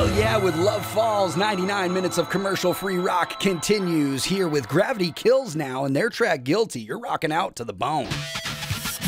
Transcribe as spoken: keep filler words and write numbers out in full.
Hell yeah, with Love Falls, ninety-nine minutes of commercial-free rock continues here with Gravity Kills now and their track Guilty. You're rocking out to the bone.